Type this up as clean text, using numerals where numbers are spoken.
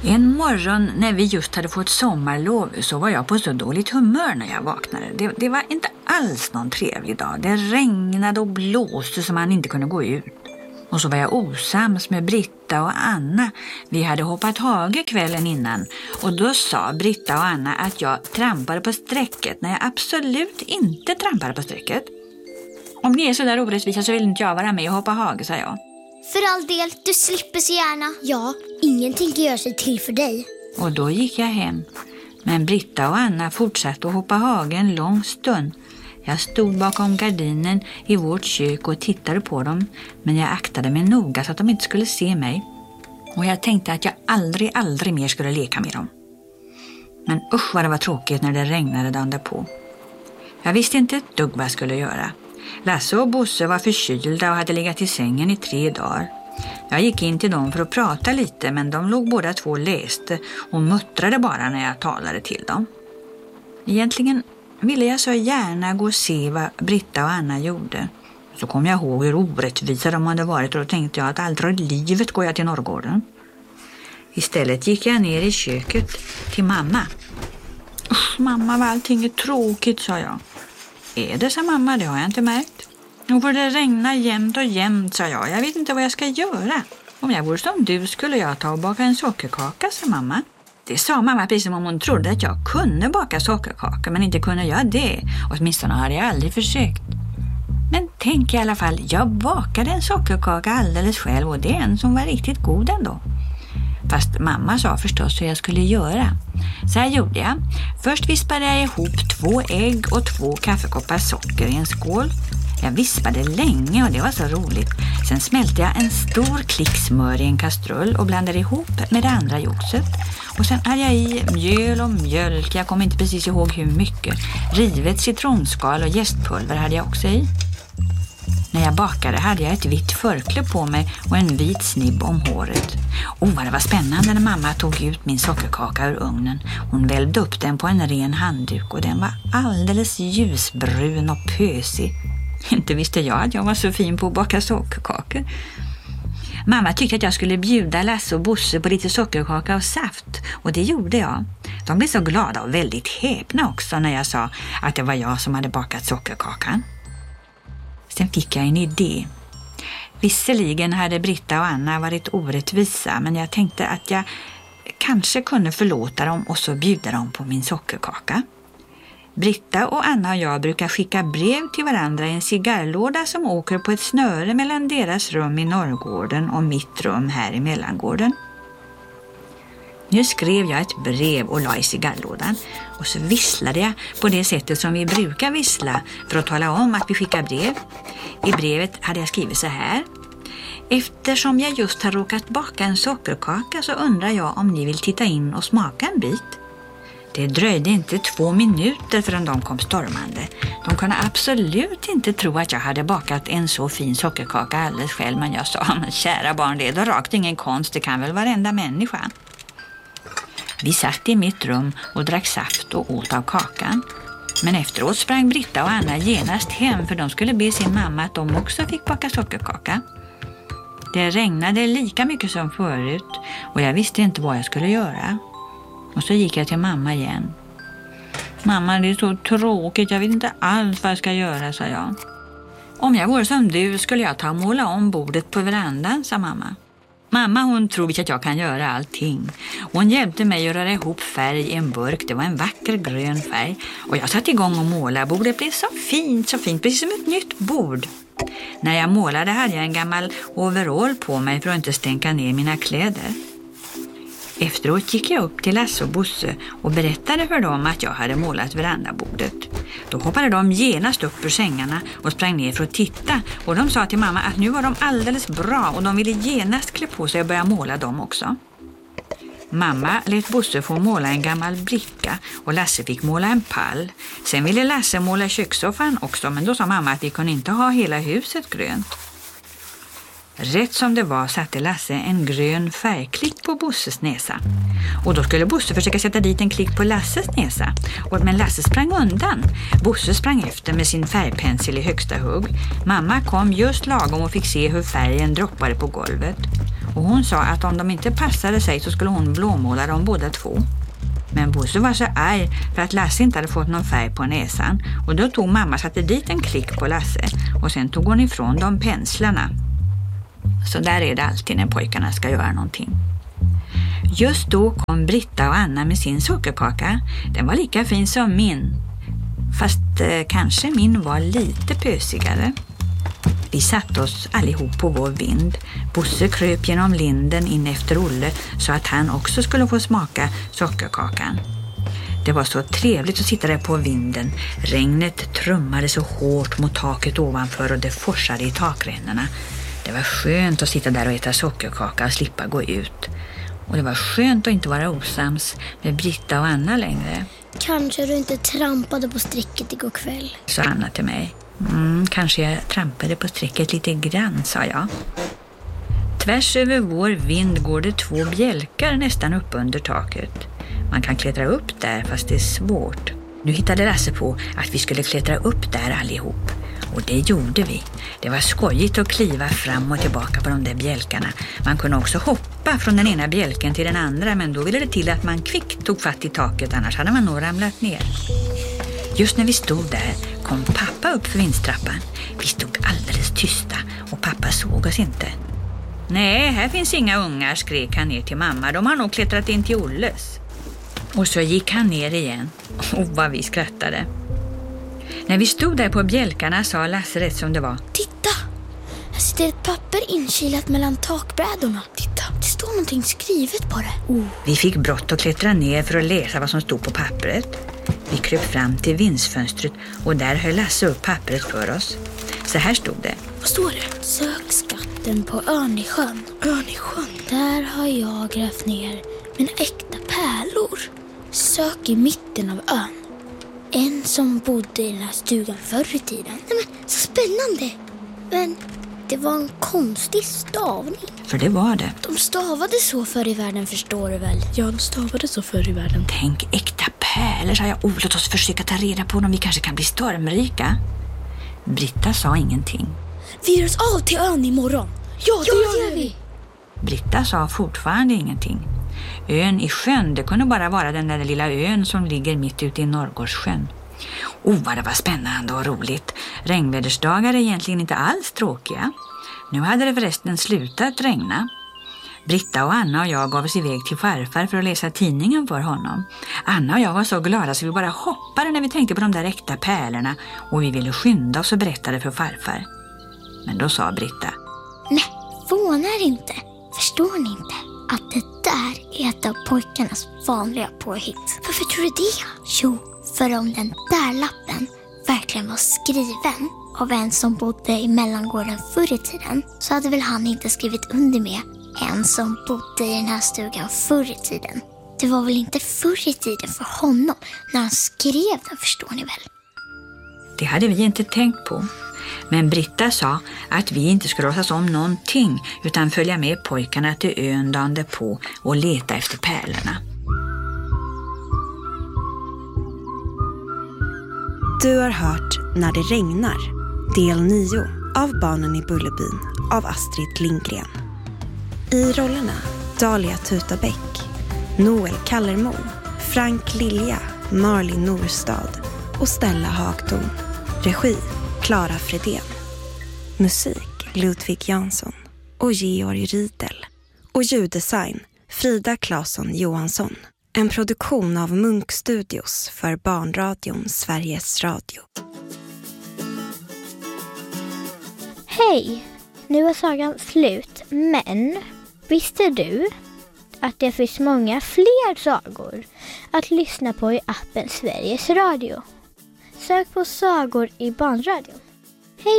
En morgon när vi just hade fått sommarlov så var jag på så dåligt humör när jag vaknade. Det var inte alls någon trevlig dag. Det regnade och blåste så man inte kunde gå ut. Och så var jag osams med Britta och Anna. Vi hade hoppat hage kvällen innan och då sa Britta och Anna att jag trampade på strecket när jag absolut inte trampade på strecket. Om ni är så där orättvisa så vill inte jag vara med och hoppa hage, sa jag. För all del, du slipper så gärna. Ja, ingenting kan göra sig till för dig. Och då gick jag hem. Men Britta och Anna fortsatte att hoppa hage en lång stund. Jag stod bakom gardinen i vårt kök och tittade på dem. Men jag aktade mig noga så att de inte skulle se mig. Och jag tänkte att jag aldrig mer skulle leka med dem. Men usch vad det var tråkigt när det regnade dagen därpå. Jag visste inte ett dugg vad jag skulle göra. Lasse och Bosse var förkylda och hade legat i sängen i 3 dagar. Jag gick in till dem för att prata lite, men de låg båda två och läste och muttrade bara när jag talade till dem. Egentligen ville jag så gärna gå och se vad Britta och Anna gjorde. Så kom jag ihåg hur orättvisa de hade varit och då tänkte jag att aldrig i livet går jag till Norrgården. Istället gick jag ner i köket till mamma. Mamma, vad allting är tråkigt, sa jag. Är det, sa mamma, det har jag inte märkt. Nu får det regna jämt och jämt, sa jag. Jag vet inte vad jag ska göra. Om jag vore som du skulle jag ta och baka en sockerkaka, sa mamma. Det sa mamma precis som om hon trodde att jag kunde baka sockerkaka, men inte kunde jag det. Åtminstone hade jag aldrig försökt. Men tänk i alla fall, jag bakade en sockerkaka alldeles själv och det är en som var riktigt god ändå. Fast mamma sa förstås hur jag skulle göra. Så här gjorde jag. Först vispade jag ihop 2 ägg och 2 kaffekoppar socker i en skål. Jag vispade länge och det var så roligt. Sen smälte jag en stor klick smör i en kastrull och blandade ihop med det andra joxet. Och sen hade jag i mjöl och mjölk, jag kommer inte precis ihåg hur mycket. Rivet citronskal och jästpulver hade jag också i. När jag bakade hade jag ett vitt förkläde på mig och en vit snibb om håret. Vad det var spännande när mamma tog ut min sockerkaka ur ugnen. Hon välvde upp den på en ren handduk och den var alldeles ljusbrun och pösig. Inte visste jag att jag var så fin på att baka sockerkakor. Mamma tyckte att jag skulle bjuda Lasse och Bosse på lite sockerkaka och saft. Och det gjorde jag. De blev så glada och väldigt häpna också när jag sa att det var jag som hade bakat sockerkakan. Sen fick jag en idé. Visserligen hade Britta och Anna varit orättvisa, men jag tänkte att jag kanske kunde förlåta dem och så bjuda dem på min sockerkaka. Britta och Anna och jag brukar skicka brev till varandra i en cigarrlåda som åker på ett snöre mellan deras rum i Norrgården och mitt rum här i Mellangården. Nu skrev jag ett brev och la i cigarrlådan och så visslade jag på det sättet som vi brukar vissla för att tala om att vi skickar brev. I brevet hade jag skrivit så här: eftersom jag just har råkat baka en sockerkaka så undrar jag om ni vill titta in och smaka en bit. Det dröjde inte 2 minuter förrän de kom stormande. De kunde absolut inte tro att jag hade bakat en så fin sockerkaka alldeles själv, men jag sa, men kära barn, det är då rakt ingen konst, det kan väl varenda människa. Vi satt i mitt rum och drack saft och åt av kakan. Men efteråt sprang Britta och Anna genast hem för de skulle be sin mamma att de också fick baka sockerkaka. Det regnade lika mycket som förut och jag visste inte vad jag skulle göra. Och så gick jag till mamma igen. Mamma, det är så tråkigt, jag vet inte alls vad jag ska göra, sa jag. Om jag vore som du skulle jag ta och måla om bordet på verandan, sa mamma. Mamma, hon tror att jag kan göra allting. Hon hjälpte mig att röra ihop färg i en burk. Det var en vacker grön färg. Och jag satte igång och måla. Bordet blev så fint, precis som ett nytt bord. När jag målade hade jag en gammal overall på mig för att inte stänka ner mina kläder. Efteråt gick jag upp till Lasse och Bosse och berättade för dem att jag hade målat verandabordet. Då hoppade de genast upp ur sängarna och sprang ner för att titta. Och de sa till mamma att nu var de alldeles bra och de ville genast klä på sig och börja måla dem också. Mamma lät Bosse få måla en gammal bricka och Lasse fick måla en pall. Sen ville Lasse måla kökssoffan också, men då sa mamma att vi kunde inte ha hela huset grönt. Rätt som det var satte Lasse en grön färgklick på Bosses näsa. Och då skulle Bosse försöka sätta dit en klick på Lasses näsa. Men Lasse sprang undan. Bosse sprang efter med sin färgpensel i högsta hugg. Mamma kom just lagom och fick se hur färgen droppade på golvet. och hon sa att om de inte passade sig så skulle hon blåmåla dem båda två. Men Bosse var så arg för att Lasse inte hade fått någon färg på näsan och då tog mamma satte dit en klick på Lasse och sen tog hon ifrån dem penslarna. Så där är det alltid när pojkarna ska göra någonting. Just då kom Britta och Anna med sin sockerkaka. Den var lika fin som min. Fast kanske min var lite pösigare. Vi satte oss allihop på vår vind. Bosse kröp genom linden in efter Olle så att han också skulle få smaka sockerkakan. Det var så trevligt att sitta där på vinden. Regnet trummade så hårt mot taket ovanför och det forsade i takrännorna. Det var skönt att sitta där och äta sockerkaka och slippa gå ut. Och det var skönt att inte vara osams med Britta och Anna längre. Kanske du inte trampade på strecket igår kväll, sa Anna till mig. Kanske jag trampade på strecket lite grann, sa jag. Tvärs över vår vind går det 2 bjälkar nästan upp under taket. Man kan klättra upp där fast det är svårt. Nu hittade Lasse på att vi skulle klättra upp där allihop. Och det gjorde vi. Det var skojigt att kliva fram och tillbaka på de där bjälkarna. Man kunde också hoppa från den ena bjälken till den andra, men då ville det till att man kvickt tog fatt i taket, annars hade man nog ramlat ner. Just när vi stod där kom pappa upp för vindstrappan. Vi stod alldeles tysta och pappa såg oss inte. Nej, här finns inga ungar, skrek han ner till mamma. De har nog klättrat in till Olles. Och så gick han ner igen. Och vad vi skrattade. När vi stod där på bjälkarna sa Lasse rätt som det var. Titta! Här sitter ett papper inkilat mellan takbrädorna. Titta, det står någonting skrivet på det. Vi fick brått att klättra ner för att läsa vad som stod på pappret. Vi kröp fram till vindsfönstret och där höll Lasse upp pappret för oss. Så här stod det. Vad står det? Sök skatten på ön i sjön. Ön i sjön? Där har jag grävt ner mina äkta pärlor. Sök i mitten av ön. En som bodde i den här stugan förr i tiden. Nej, men så spännande. Men det var en konstig stavning. För det var det. De stavade så förr i världen, förstår du väl? Ja, de stavade så förr i världen. Tänk, äkta pärlor, sa jag. Låt oss försöka ta reda på dem. Vi kanske kan bli stormrika. Britta sa ingenting. Vi ger oss av till ön imorgon. Ja, det gör vi. Britta sa fortfarande ingenting. Ön i sjön, det kunde bara vara den där lilla ön som ligger mitt ute i Norrgårdssjön. Vad det var spännande och roligt. Regnvädersdagar är egentligen inte alls tråkiga. Nu hade det förresten slutat regna. Britta och Anna och jag gav oss iväg till farfar för att läsa tidningen för honom. Anna och jag var så glada så vi bara hoppade när vi tänkte på de där äkta pärlorna och vi ville skynda oss och berätta det för farfar. Men då sa Britta. Nej, vånar inte. Förstår ni inte att det där är ett av pojkarnas vanliga påhitt? Varför tror du det? Jo, för om den där lappen verkligen var skriven av en som bodde i mellangården förr i tiden, så hade väl han inte skrivit under med en som bodde i den här stugan förr i tiden. Det var väl inte förr i tiden för honom när han skrev den, förstår ni väl? Det hade vi inte tänkt på. Men Britta sa att vi inte skulle låtsas om någonting utan följa med pojkarna till ön dagen därpå och leta efter pärlorna. Du har hört När det regnar, del 9 av Barnen i Bullerbyn av Astrid Lindgren. I rollerna Dahlia Tutabäck, Noel Kallermo, Frank Lilja, Marlin Norstad och Stella Hagtorn. Regi Clara Fredén. Musik Ludvig Jansson och Georg Riedel. Och ljuddesign Frida Claesson Johansson. En produktion av Munk Studios för Barnradion Sveriges Radio. Hej! Nu är sagan slut, men visste du att det finns många fler sagor att lyssna på i appen Sveriges Radio? Sök på sagor i Barnradion.